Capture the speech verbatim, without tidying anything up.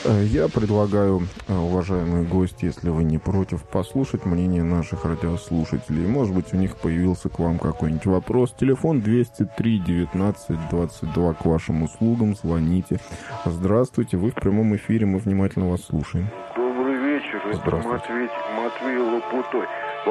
Э, Я предлагаю, э, уважаемые гости, если вы не против, послушать мнение наших радиослушателей. Может быть, у них появился к вам какой-нибудь вопрос. Телефон двести три девятнадцать двадцать два к вашим услугам. Звоните. Здравствуйте, вы в прямом эфире, мы внимательно вас слушаем. Добрый вечер, это Здравствуйте. Матвей, Матвей Лопутой.